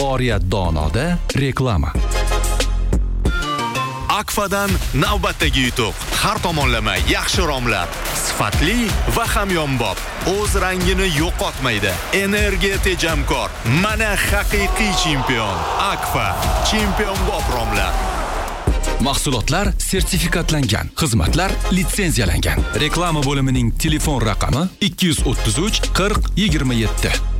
Oriyat Donoda reklama. Akfadan navbatdagi yutuq. Har tomonlama yaxshi romlar, sifatli va hamyonbop. O'z rangini yo'qotmaydi. Energiya tejamkor. Mana haqiqiy chempion. Akfa, chempionbop romlar. Mahsulotlar sertifikatlangan, xizmatlar litsenziyalangan. Reklama bo'limining telefon raqami 233 40 27.